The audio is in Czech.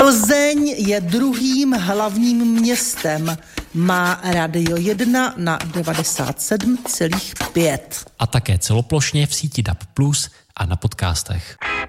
Plzeň je druhým hlavním městem. Má Radio 1 na 97,5. A také celoplošně v síti DAB+ a na podcastech.